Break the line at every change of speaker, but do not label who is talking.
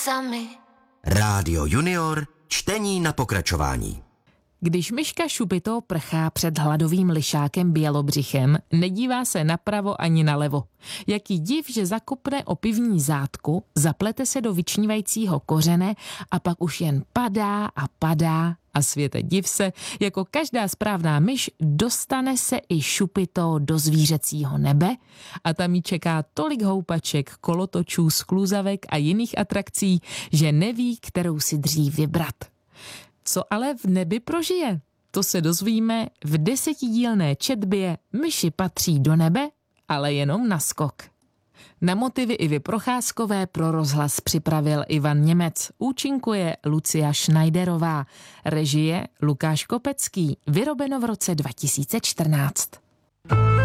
sami.
Rádio Junior, čtení na pokračování.
Když myška Šupito prchá před hladovým lišákem bělobřichem, nedívá se napravo ani nalevo. Jaký div, že zakopne o pivní zátku, zaplete se do vyčnívajícího kořene a pak už jen padá a padá a světe div se, jako každá správná myš dostane se i Šupito do zvířecího nebe a tam jí čeká tolik houpaček, kolotočů, skluzavek a jiných atrakcí, že neví, kterou si dřív vybrat. Co ale v nebi prožije? To se dozvíme v 10dílné četbě Myši patří do nebe, ale jenom na skok. Na motivy Ivy Procházkové pro rozhlas připravil Ivan Němec, účinkuje Lucia Schneiderová, režie Lukáš Kopecký, vyrobeno v roce 2014.